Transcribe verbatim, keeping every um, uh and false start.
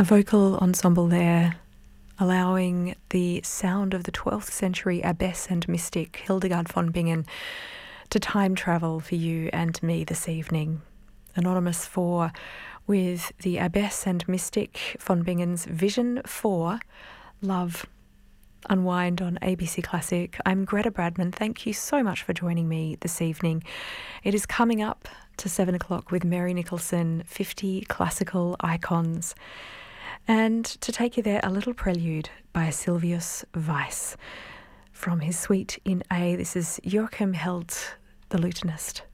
A vocal ensemble there, allowing the sound of the twelfth century abbess and mystic Hildegard von Bingen to time travel for you and me this evening. Anonymous four with the abbess and mystic von Bingen's Vision for Love. Unwind on A B C Classic. I'm Greta Bradman. Thank you so much for joining me this evening. It is coming up to seven o'clock with Mary Nicholson, fifty Classical Icons. And to take you there, a little prelude by Silvius Weiss from his suite in A. This is Joachim Held, the lutenist.